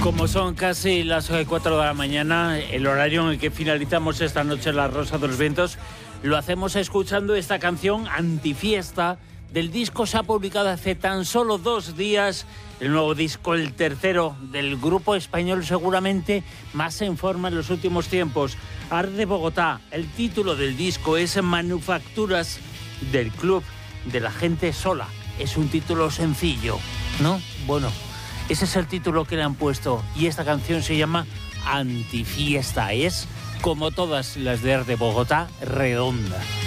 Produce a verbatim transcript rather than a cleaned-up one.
Como son casi las cuatro de la mañana, el horario en el que finalizamos esta noche La Rosa de los Vientos, lo hacemos escuchando esta canción Antifiesta. Del disco se ha publicado hace tan solo dos días el nuevo disco, el tercero del grupo español seguramente más en forma en los últimos tiempos, Art de Bogotá. El título del disco es Manufacturas del Club de la Gente Sola. Es un título sencillo, ¿no? Bueno, ese es el título que le han puesto y esta canción se llama Antifiesta. Es, como todas las de Art de Bogotá, redonda.